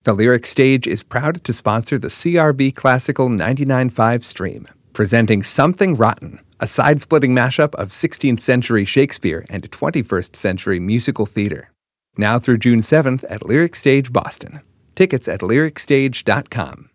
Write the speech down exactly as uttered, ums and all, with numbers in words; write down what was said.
The Lyric Stage is proud to sponsor the C R B Classical ninety-nine point five stream, presenting Something Rotten, a side-splitting mashup of sixteenth century Shakespeare and twenty-first century musical theater. Now through June seventh at Lyric Stage Boston. Tickets at lyric stage dot com.